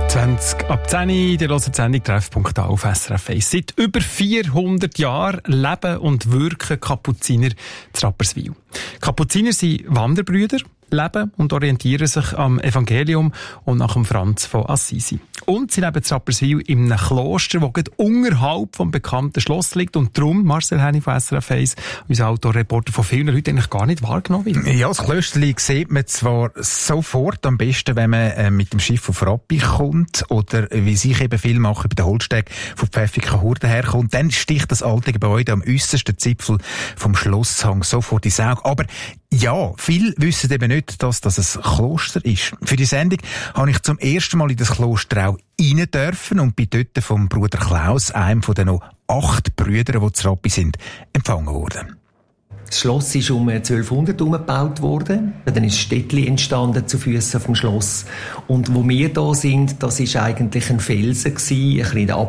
20 ab 10 Uhr, die hören die Sendung Treffpunkt auf SRF 1. Seit über 400 Jahren leben und wirken Kapuziner zu Rapperswil. Kapuziner sind Wanderbrüder, leben und orientieren sich am Evangelium und nach dem Franz von Assisi. Und sie leben in Rapperswil in einem Kloster, das gerade unterhalb vom bekannten Schloss liegt und darum, Marcel Henny von SRF 1, unser Autoreporter, von vielen Leuten eigentlich gar nicht wahrgenommen wird. Ja, das Klösterli sieht man zwar sofort, am besten, wenn man mit dem Schiff auf Rappi kommt oder, wie ich eben viel mache, über den Holzsteg von Pfäffiken-Hurden herkommt, dann sticht das alte Gebäude am äussersten Zipfel vom Schlosshang sofort ins Auge. Aber ja, viele wissen eben nicht, dass das ein Kloster ist. Für die Sendung habe ich zum ersten Mal in das Kloster auch rein dürfen und bin dort vom Bruder Klaus, einem von den noch 8 Brüdern, die zu Rappi sind, empfangen worden. Das Schloss ist um 1200 umgebaut worden. Dann ist ein Städtchen entstanden zu Füssen vom Schloss. Und wo wir da sind, das ist eigentlich ein Felsen gewesen, ein kleiner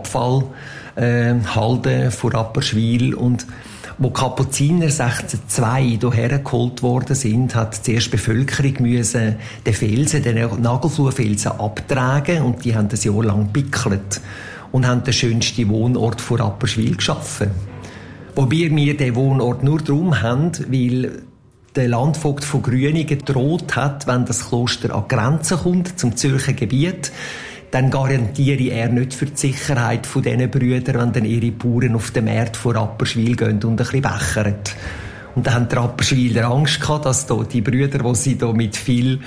Abfallhalde von Rapperswil. Und wo Kapuziner 1602 hierher geholt worden sind, hat zuerst die Bevölkerung müssen den Felsen, den Nagelfluhfelsen abtragen und die haben ein Jahr lang gepickelt und haben den schönsten Wohnort von Rapperswil geschaffen. Wobei wir den Wohnort nur darum haben, weil der Landvogt von Grüningen gedroht hat, wenn das Kloster an die Grenze kommt, zum Zürcher Gebiet, dann garantiere er nicht für die Sicherheit von diesen Brüdern, wenn dann ihre Bauern auf den Markt von Rapperswil gehen und ein bisschen bechern. Und dann haben die Rapperswiler Angst gehabt, dass da die Brüder, die sie da mit viel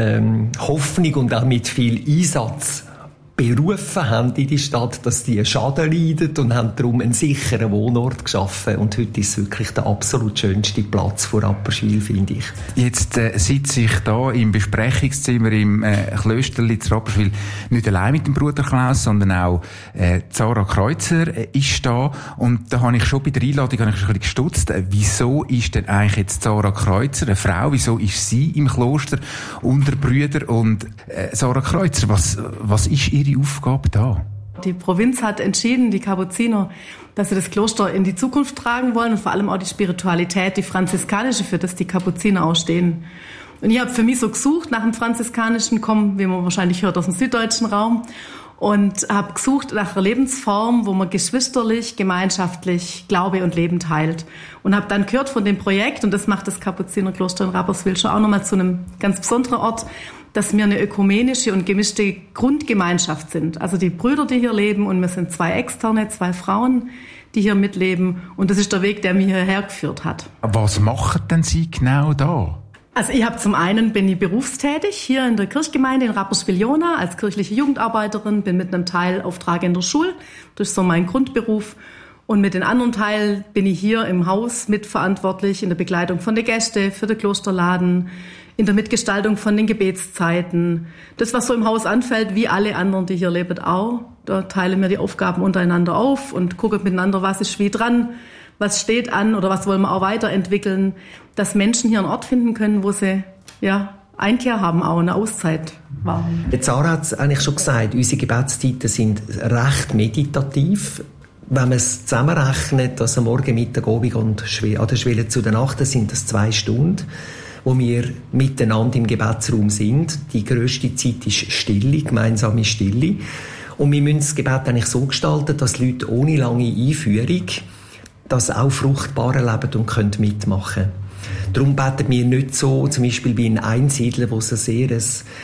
Hoffnung und auch mit viel Einsatz berufen haben in die Stadt, dass die Schaden leiden und haben darum einen sicheren Wohnort geschaffen. Und heute ist es wirklich der absolut schönste Platz von Rapperswil, finde ich. Jetzt sitze ich da im Besprechungszimmer im Klösterli zu Rapperswil nicht allein mit dem Bruder Klaus, sondern auch Zara Kreuzer ist da. Und da habe ich schon bei der Einladung ein bisschen gestutzt. Wieso ist denn eigentlich jetzt Zara Kreuzer eine Frau? Wieso ist sie im Kloster unter Brüdern? Und Zara Kreuzer, was ist ihre Aufgabe da? Die Provinz hat entschieden, die Kapuziner, dass sie das Kloster in die Zukunft tragen wollen und vor allem auch die Spiritualität, die franziskanische, für das die Kapuziner auch stehen. Und ich habe für mich so gesucht nach dem franziskanischen, wie man wahrscheinlich hört, aus dem süddeutschen Raum, und habe gesucht nach einer Lebensform, wo man geschwisterlich, gemeinschaftlich Glaube und Leben teilt. Und habe dann gehört von dem Projekt, und das macht das Kapuzinerkloster in Rapperswil schon auch nochmal zu einem ganz besonderen Ort, dass wir eine ökumenische und gemischte Grundgemeinschaft sind. Also die Brüder, die hier leben, und wir sind 2 Externe, 2 Frauen, die hier mitleben. Und das ist der Weg, der mich hierher geführt hat. Was machen denn Sie genau da? Also bin ich berufstätig hier in der Kirchgemeinde in Rapperswil-Jona als kirchliche Jugendarbeiterin, bin mit einem Teilauftrag in der Schule, das ist so mein Grundberuf. Und mit den anderen Teilen bin ich hier im Haus mitverantwortlich in der Begleitung von den Gästen, für den Klosterladen, in der Mitgestaltung von den Gebetszeiten. Das, was so im Haus anfällt, wie alle anderen, die hier leben, auch. Da teilen wir die Aufgaben untereinander auf und gucken miteinander, was ist wie dran, was steht an oder was wollen wir auch weiterentwickeln, dass Menschen hier einen Ort finden können, wo sie Einkehr haben, auch eine Auszeit wahrnehmen. Der Zara hat es eigentlich schon gesagt, unsere Gebetszeiten sind recht meditativ. Wenn man es zusammenrechnet, also Morgen, Mittag, Abend und an der Schwelle zu der Nacht, sind das 2 Stunden, wo wir miteinander im Gebetsraum sind. Die grösste Zeit ist Stille, gemeinsame Stille. Und wir müssen das Gebet eigentlich so gestalten, dass Leute ohne lange Einführung das auch fruchtbar erleben und können mitmachen. Darum beten wir nicht so, zum Beispiel bei den Einsiedlern, wo es ein sehr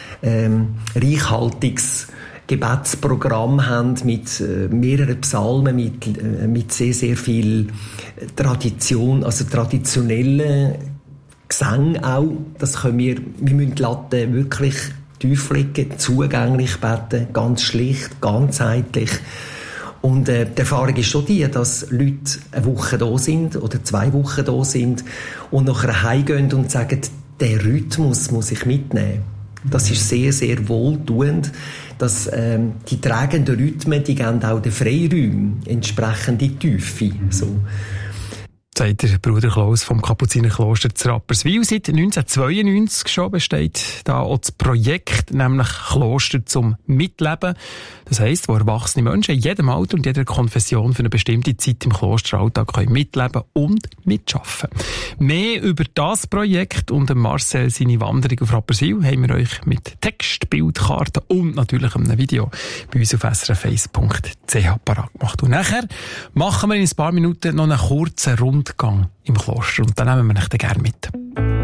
reichhaltiges Gebetsprogramm haben mit mehreren Psalmen, mit sehr, sehr viel Tradition, also traditionellen Gesang auch. Das können wir müssen die Latte wirklich tief legen, zugänglich beten, ganz schlicht, ganzheitlich. Und die Erfahrung ist schon die, dass Leute eine Woche da sind oder 2 Wochen da sind und nachher heimgehen und sagen, den Rhythmus muss ich mitnehmen. Das ist sehr, sehr wohltuend. Dass, die tragenden Rhythmen, die geben auch den Freiräumen entsprechende Tiefe. So. sagt der Bruder Klaus vom Kapuzinerkloster zu Rapperswil. Seit 1992 schon besteht da auch das Projekt, nämlich Kloster zum Mitleben. Das heisst, wo erwachsene Menschen in jedem Alter und jeder Konfession für eine bestimmte Zeit im Klosteralltag können mitleben und mitschaffen. Mehr über das Projekt und Marcel seine Wanderung auf Rapperswil haben wir euch mit Text, Bildkarten und natürlich einem Video bei uns auf srf1.ch parat gemacht. Und nachher machen wir in ein paar Minuten noch einen kurzen Rundgang im Kloster und dann nehmen wir euch gerne mit.